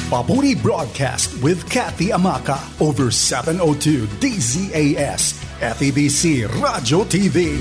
Papuri Broadcast with Kathy Amaka over 702 DZAS, FEBC Radio TV.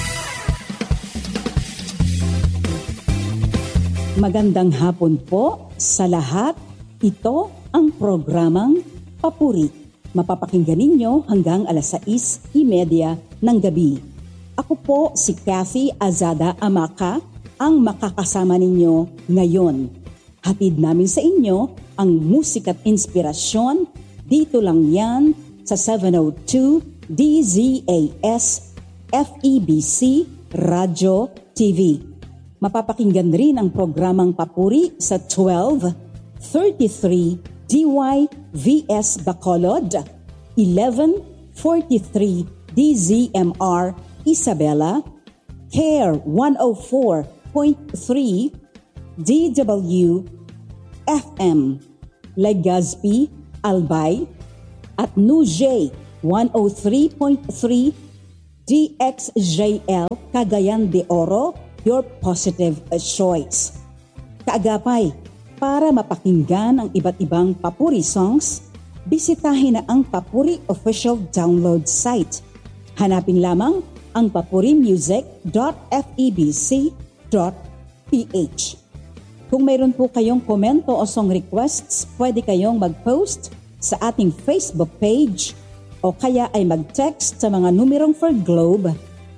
Magandang hapon po sa lahat. Ito ang programang Papuri. Mapapakinggan ninyo hanggang alas 6:30 ng gabi. Ako po si Kathy Azada Amaka, ang makakasama ninyo ngayon. Hatid namin sa inyo ang musika at inspirasyon. Dito lang yan sa 702 DZAS FEBC Radio TV. Mapapakinggan rin ang programang Papuri sa 1233 DYVS Bacolod, 1143 DZMR Isabela, CARE 104.3 DW FM, Legazpi, Albay, at NUJ 103.3 DXJL, Cagayan de Oro, your positive choice. Kaagapay, para mapakinggan ang iba't ibang Papuri songs, bisitahin na ang Papuri official download site. Hanapin lamang ang papurimusic.febc.ph. Kung mayroon po kayong komento o song requests, pwede kayong mag-post sa ating Facebook page o kaya ay mag-text sa mga numerong for Globe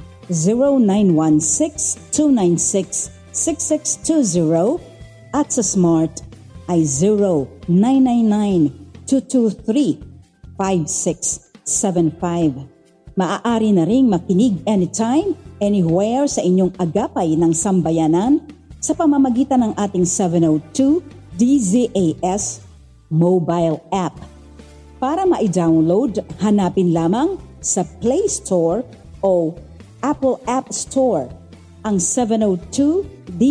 0916-296-6620 at sa Smart ay 0999-223-5675. Maaari na ring makinig anytime, anywhere sa inyong agapay ng sambayanan sa pamamagitan ng ating 702 DZAS mobile app. Para ma-download, hanapin lamang sa Play Store o Apple App Store ang 702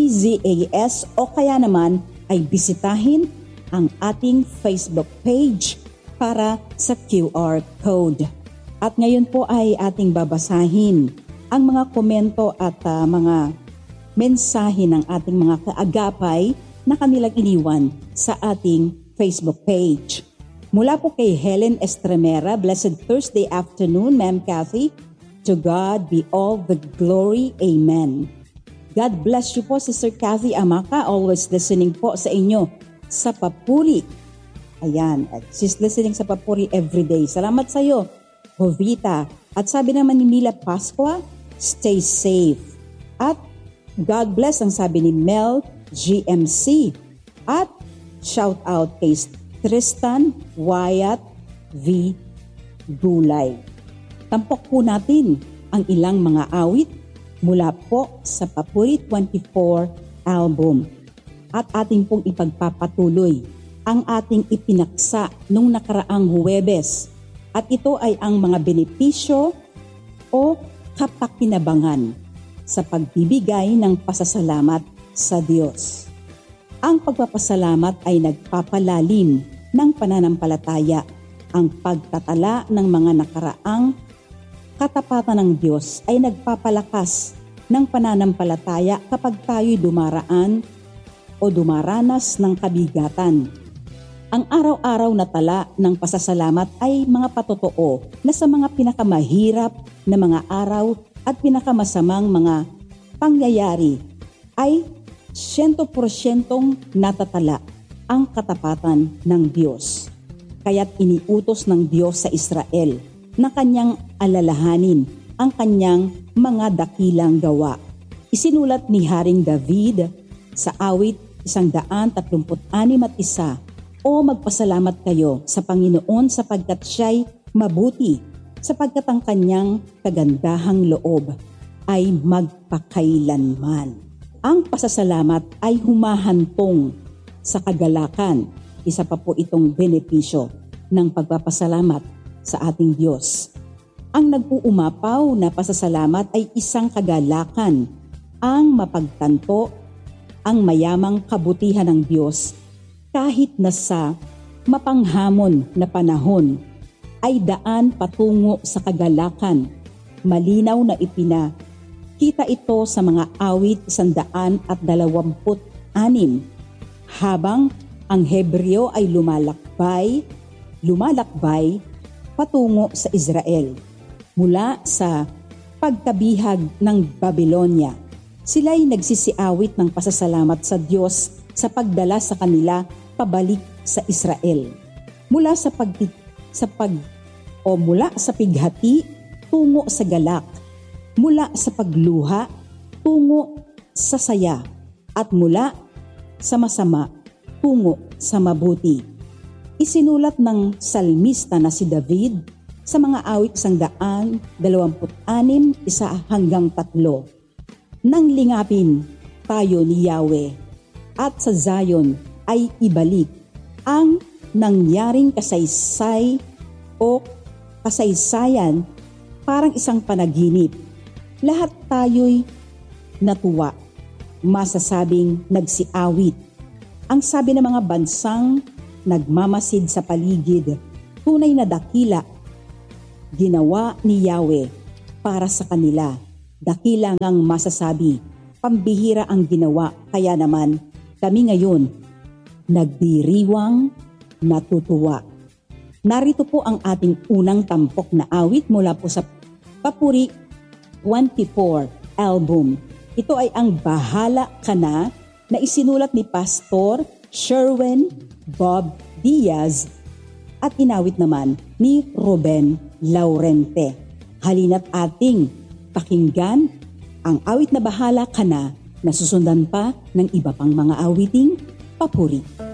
DZAS o kaya naman ay bisitahin ang ating Facebook page para sa QR code. At ngayon po ay ating babasahin ang mga komento at mga mensahe ng ating mga kaagapay na kanilang iniwan sa ating Facebook page. Mula po kay Helen Estremera, Blessed Thursday afternoon, Ma'am Kathy. To God be all the glory. Amen. God bless you po, Sister Kathy Amaka. Always listening po sa inyo sa Papuri. Ayan, she's listening sa Papuri everyday. Salamat sa iyo, Jovita. At sabi naman ni Mila Pascua, stay safe. At God bless ang sabi ni Mel GMC. At shout out kay Tristan Wyatt V. Gulay. Tampok po natin ang ilang mga awit mula po sa Papuri 24 album. At ating pong ipagpapatuloy ang ating ipinaksa nung nakaraang Huwebes. At ito ay ang mga benepisyo o kapakinabangan sa pagbibigay ng pasasalamat sa Diyos. Ang pagpapasalamat ay nagpapalalim ng pananampalataya. Ang pagtatala ng mga nakaraang katapatan ng Diyos ay nagpapalakas ng pananampalataya kapag tayo'y dumaraan o dumaranas ng kabigatan. Ang araw-araw na tala ng pasasalamat ay mga patotoo na sa mga pinakamahirap na mga araw at pinakamasamang mga pangyayari ay 100% natatala ang katapatan ng Diyos. Kaya't iniutos ng Diyos sa Israel na kanyang alalahanin ang kanyang mga dakilang gawa. Isinulat ni Haring David sa awit 136:1, O magpasalamat kayo sa Panginoon sapagkat siya'y mabuti, sapagkat ang kanyang kagandahang loob ay magpakailanman. Ang pasasalamat ay humahantong sa kagalakan. Isa pa po itong benepisyo ng pagpapasalamat sa ating Diyos. Ang nag-uumapaw na pasasalamat ay isang kagalakan, ang mapagtanto ang mayamang kabutihan ng Diyos kahit na sa mapanghamon na panahon ay daan patungo sa kagalakan. Malinaw na ipinakita ito sa mga awit 126 habang Ang Hebreo ay lumalakbay patungo sa Israel. Mula sa pagkabihag ng Babylonia, sila'y nagsisiawit ng pasasalamat sa Diyos sa pagdala sa kanila pabalik sa Israel. Mula sa pighati tungo sa galak, mula sa pagluha tungo sa saya, at mula sa masama tungo sa mabuti. Isinulat ng salmista na si David sa mga awit 126, 1-3. Nang lingapin tayo ni Yahweh at sa Zion ay ibalik ang nangyaring kasaysayan parang isang panaginip. Lahat tayo'y natuwa, masasabing nagsiawit. Ang sabi ng mga bansang nagmamasid sa paligid, tunay na dakila ginawa ni Yahweh para sa kanila. Dakila ngang masasabi, pambihira ang ginawa, kaya naman kami ngayon nagdiriwang natutuwa. Narito po ang ating unang tampok na awit mula po sa Papuri 24 album. Ito ay ang Bahala Ka Na isinulat ni Pastor Sherwin Bob Diaz at inawit naman ni Ruben Laurente. Halina't ating pakinggan ang awit na Bahala Ka Na, nasusundan pa ng iba pang mga awiting papuri.